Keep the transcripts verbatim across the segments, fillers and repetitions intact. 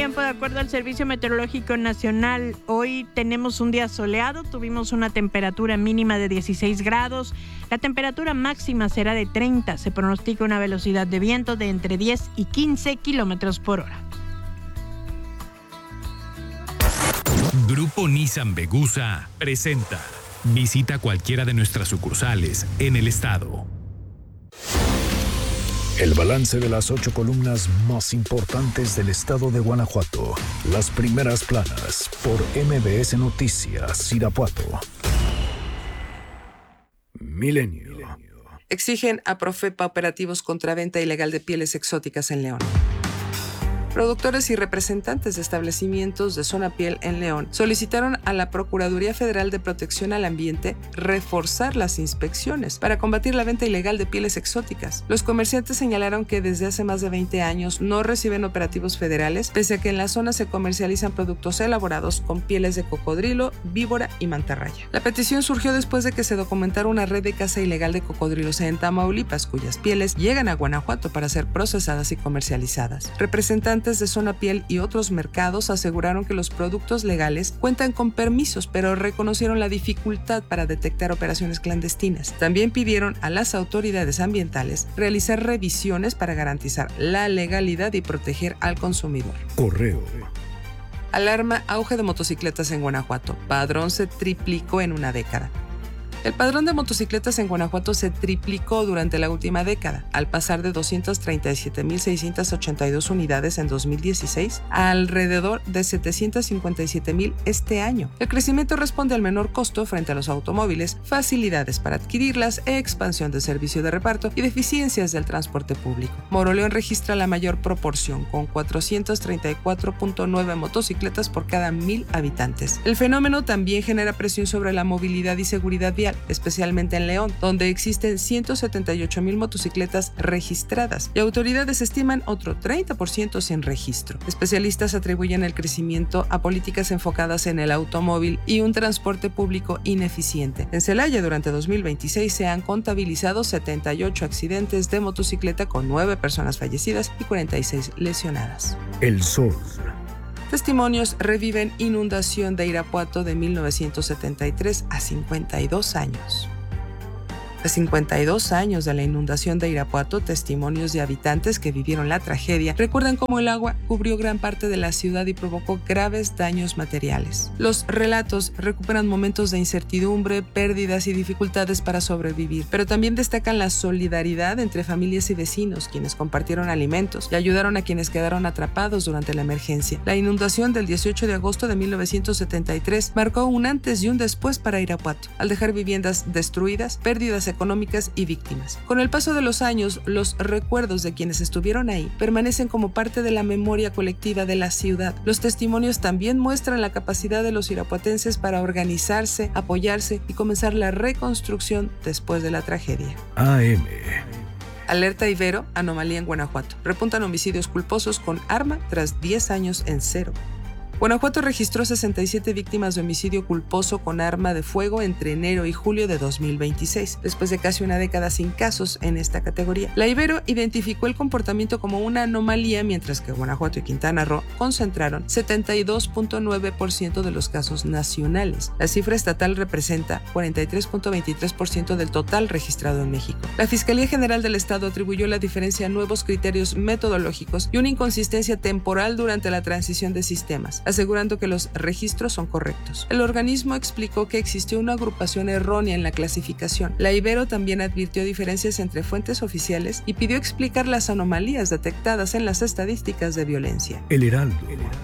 Tiempo de acuerdo al Servicio Meteorológico Nacional, hoy tenemos un día soleado, tuvimos una temperatura mínima de dieciséis grados, la temperatura máxima será de treinta, se pronostica una velocidad de viento de entre diez y quince kilómetros por hora. Grupo Nissan Vegusa presenta. Visita cualquiera de nuestras sucursales en el estado. El balance de las ocho columnas más importantes del estado de Guanajuato. Las primeras planas por M B S Noticias, Irapuato. Milenio. Exigen a Profepa operativos contra venta ilegal de pieles exóticas en León. Productores y representantes de establecimientos de Zona Piel en León solicitaron a la Procuraduría Federal de Protección al Ambiente reforzar las inspecciones para combatir la venta ilegal de pieles exóticas. Los comerciantes señalaron que desde hace más de veinte años no reciben operativos federales, pese a que en la zona se comercializan productos elaborados con pieles de cocodrilo, víbora y mantarraya. La petición surgió después de que se documentara una red de caza ilegal de cocodrilos en Tamaulipas, cuyas pieles llegan a Guanajuato para ser procesadas y comercializadas. Representantes de Zona Piel y otros mercados aseguraron que los productos legales cuentan con permisos, pero reconocieron la dificultad para detectar operaciones clandestinas. También pidieron a las autoridades ambientales realizar revisiones para garantizar la legalidad y proteger al consumidor. Correo. Alarma: auge de motocicletas en Guanajuato. Padrón se triplicó en una década. El padrón de motocicletas en Guanajuato se triplicó durante la última década, al pasar de doscientas treinta y siete mil seiscientas ochenta y dos unidades en dos mil dieciséis a alrededor de setecientas cincuenta y siete mil este año. El crecimiento responde al menor costo frente a los automóviles, facilidades para adquirirlas, expansión del servicio de reparto y deficiencias del transporte público. Moroleón registra la mayor proporción, con cuatrocientas treinta y cuatro punto nueve motocicletas por cada mil habitantes. El fenómeno también genera presión sobre la movilidad y seguridad vial, especialmente en León, donde existen ciento setenta y ocho mil motocicletas registradas y autoridades estiman otro treinta por ciento sin registro. Especialistas atribuyen el crecimiento a políticas enfocadas en el automóvil y un transporte público ineficiente. En Celaya, durante dos mil veintiséis, se han contabilizado setenta y ocho accidentes de motocicleta con nueve personas fallecidas y cuarenta y seis lesionadas. El Sol. Testimonios reviven inundación de Irapuato de mil novecientos setenta y tres a cincuenta y dos años. A cincuenta y dos años de la inundación de Irapuato, testimonios de habitantes que vivieron la tragedia recuerdan cómo el agua cubrió gran parte de la ciudad y provocó graves daños materiales. Los relatos recuperan momentos de incertidumbre, pérdidas y dificultades para sobrevivir, pero también destacan la solidaridad entre familias y vecinos, quienes compartieron alimentos y ayudaron a quienes quedaron atrapados durante la emergencia. La inundación del dieciocho de agosto de mil novecientos setenta y tres marcó un antes y un después para Irapuato, al dejar viviendas destruidas, pérdidas económicas y víctimas. Con el paso de los años, los recuerdos de quienes estuvieron ahí permanecen como parte de la memoria colectiva de la ciudad. Los testimonios también muestran la capacidad de los irapuatenses para organizarse, apoyarse y comenzar la reconstrucción después de la tragedia. A M. Alerta Ibero, anomalía en Guanajuato. Repuntan homicidios culposos con arma tras diez años en cero. Guanajuato registró sesenta y siete víctimas de homicidio culposo con arma de fuego entre enero y julio de dos mil veintiséis, después de casi una década sin casos en esta categoría. La Ibero identificó el comportamiento como una anomalía, mientras que Guanajuato y Quintana Roo concentraron setenta y dos punto nueve por ciento de los casos nacionales. La cifra estatal representa cuarenta y tres punto veintitrés por ciento del total registrado en México. La Fiscalía General del Estado atribuyó la diferencia a nuevos criterios metodológicos y una inconsistencia temporal durante la transición de sistemas, asegurando que los registros son correctos. El organismo explicó que existió una agrupación errónea en la clasificación. La Ibero también advirtió diferencias entre fuentes oficiales y pidió explicar las anomalías detectadas en las estadísticas de violencia. El Heraldo.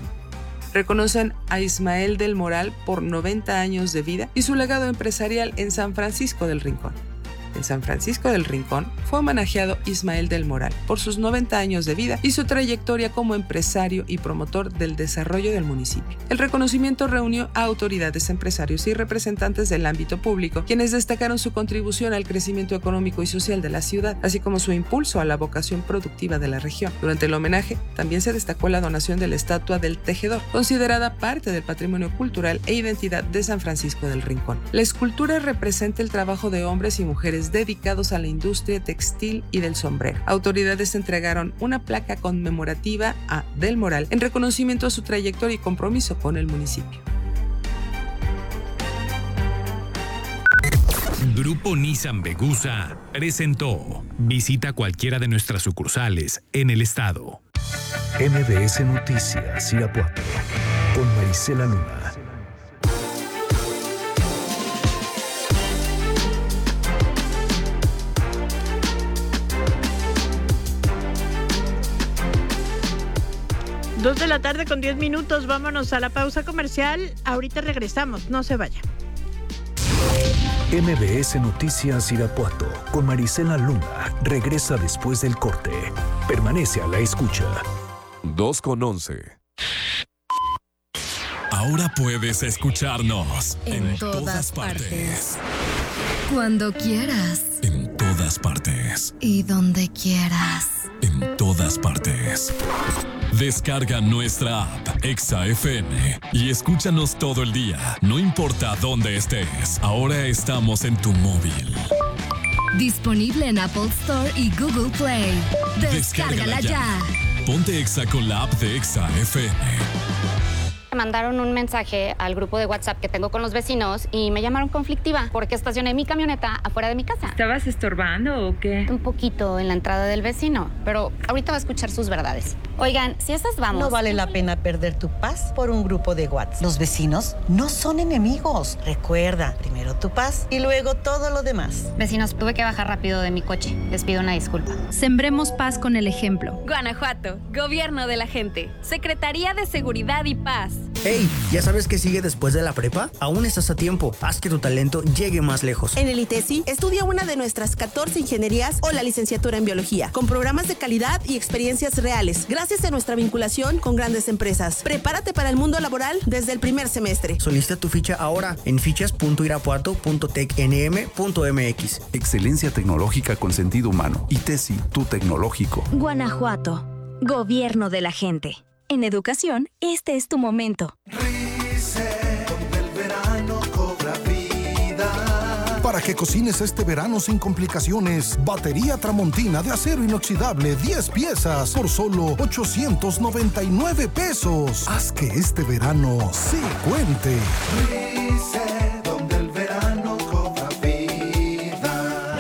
Reconocen a Ismael del Moral por noventa años de vida y su legado empresarial en San Francisco del Rincón. En San Francisco del Rincón fue homenajeado Ismael del Moral por sus noventa años de vida y su trayectoria como empresario y promotor del desarrollo del municipio. El reconocimiento reunió a autoridades, empresarios y representantes del ámbito público, quienes destacaron su contribución al crecimiento económico y social de la ciudad, así como su impulso a la vocación productiva de la región. Durante el homenaje, también se destacó la donación de la estatua del Tejedor, considerada parte del patrimonio cultural e identidad de San Francisco del Rincón. La escultura representa el trabajo de hombres y mujeres trabajadores dedicados a la industria textil y del sombrero. Autoridades entregaron una placa conmemorativa a Del Moral en reconocimiento a su trayectoria y compromiso con el municipio. Grupo Nissan Vegusa presentó. Visita cualquiera de nuestras sucursales en el estado. M B S Noticias Irapuato con Marisela Luna. Dos de la tarde con diez minutos. Vámonos a la pausa comercial. Ahorita regresamos. No se vaya. M B S Noticias Irapuato con Marisela Luna regresa después del corte. Permanece a la escucha. dos con once. Ahora puedes escucharnos en, en todas, todas partes. partes. Cuando quieras. En todas partes. Y donde quieras. En todas partes. Descarga nuestra app Exa F M y escúchanos todo el día, no importa dónde estés. Ahora estamos en tu móvil. Disponible en Apple Store y Google Play. Descárgala, Descárgala ya. ya. Ponte Exa con la app de Exa F M. Me mandaron un mensaje al grupo de WhatsApp que tengo con los vecinos y me llamaron conflictiva porque estacioné mi camioneta afuera de mi casa. ¿Estabas estorbando o qué? Un poquito en la entrada del vecino, pero ahorita va a escuchar sus verdades. Oigan, si esas vamos... No vale la pena perder tu paz por un grupo de WhatsApp. Los vecinos no son enemigos. Recuerda, primero tu paz y luego todo lo demás. Vecinos, tuve que bajar rápido de mi coche. Les pido una disculpa. Sembremos paz con el ejemplo. Guanajuato, Gobierno de la Gente, Secretaría de Seguridad y Paz. Hey, ¿ya sabes qué sigue después de la prepa? Aún estás a tiempo. Haz que tu talento llegue más lejos. En el ITESI, estudia una de nuestras catorce ingenierías o la licenciatura en biología, con programas de calidad y experiencias reales, gracias a nuestra vinculación con grandes empresas. Prepárate para el mundo laboral desde el primer semestre. Solicita tu ficha ahora en fichas punto irapuato punto tec n m punto m x. Excelencia tecnológica con sentido humano. ITESI, tu tecnológico. Guanajuato, Gobierno de la Gente. En educación, este es tu momento. Rice, donde el verano cobra vida. Para que cocines este verano sin complicaciones, batería Tramontina de acero inoxidable diez piezas por solo ochocientos noventa y nueve pesos. Haz que este verano sí cuente. Rice, donde el verano cobra vida.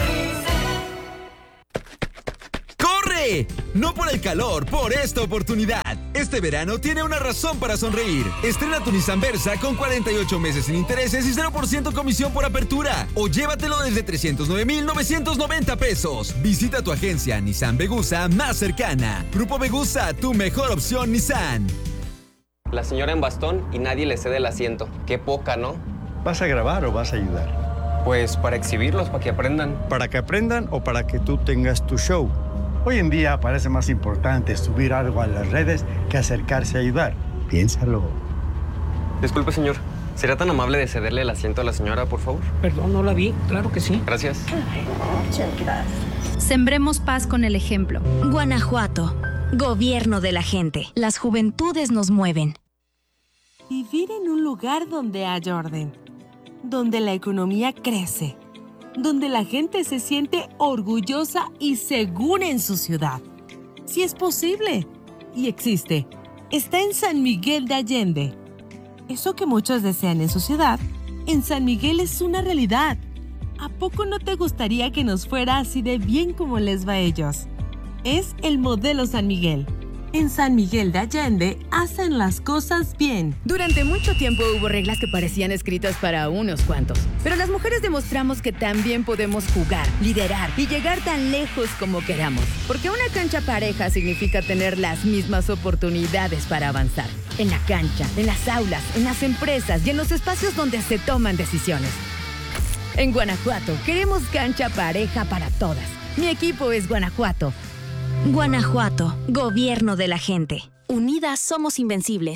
¡Corre! No por el calor, por esta oportunidad. Este verano tiene una razón para sonreír. Estrena tu Nissan Versa con cuarenta y ocho meses sin intereses y cero por ciento comisión por apertura. O llévatelo desde trescientos nueve mil novecientos noventa pesos. Visita tu agencia Nissan Vegusa más cercana. Grupo Vegusa, tu mejor opción Nissan. La señora en bastón y nadie le cede el asiento. Qué poca, ¿no? ¿Vas a grabar o vas a ayudar? Pues para exhibirlos, para que aprendan. ¿Para que aprendan o para que tú tengas tu show? Hoy en día parece más importante subir algo a las redes que acercarse a ayudar. Piénsalo. Disculpe, señor. ¿Sería tan amable de cederle el asiento a la señora, por favor? Perdón, no la vi. Claro que sí. Gracias. Muchas gracias. Sembremos paz con el ejemplo. Guanajuato, Gobierno de la Gente. Las juventudes nos mueven. Vivir en un lugar donde haya orden, donde la economía crece, donde la gente se siente orgullosa y segura en su ciudad. Si es posible y existe, está en San Miguel de Allende. Eso que muchos desean en su ciudad, en San Miguel es una realidad. ¿A poco no te gustaría que nos fuera así de bien como les va a ellos? Es el modelo San Miguel. En San Miguel de Allende hacen las cosas bien. Durante mucho tiempo hubo reglas que parecían escritas para unos cuantos. Pero las mujeres demostramos que también podemos jugar, liderar y llegar tan lejos como queramos. Porque una cancha pareja significa tener las mismas oportunidades para avanzar. En la cancha, en las aulas, en las empresas y en los espacios donde se toman decisiones. En Guanajuato queremos cancha pareja para todas. Mi equipo es Guanajuato. Guanajuato, Gobierno de la Gente. Unidas somos invencibles.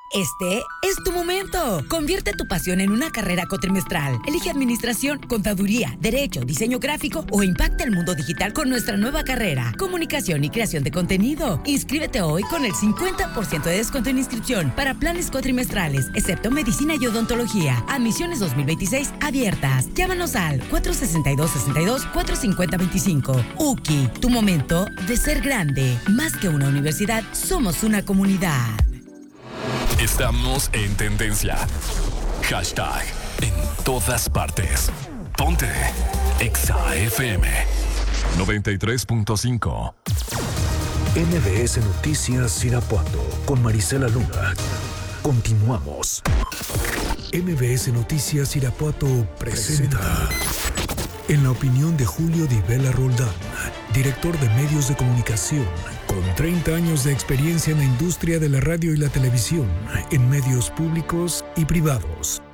Este es tu momento. Convierte tu pasión en una carrera cuatrimestral. Elige administración, contaduría, derecho, diseño gráfico o impacta el mundo digital con nuestra nueva carrera, comunicación y creación de contenido. Inscríbete hoy con el cincuenta por ciento de descuento en inscripción para planes cuatrimestrales, excepto medicina y odontología. Admisiones dos mil veintiséis abiertas. Llámanos al cuatro sesenta y dos, sesenta y dos, cuatro cincuenta, veinticinco. U C I, tu momento de ser grande. Más que una universidad, somos una comunidad. Estamos en tendencia. Hashtag en todas partes. Ponte Exa F M noventa y tres punto cinco. M B S Noticias Irapuato con Marisela Luna. Continuamos. M B S Noticias Irapuato presenta. En la opinión de Julio Di Vela Roldán, director de medios de comunicación, con treinta años de experiencia en la industria de la radio y la televisión, en medios públicos y privados.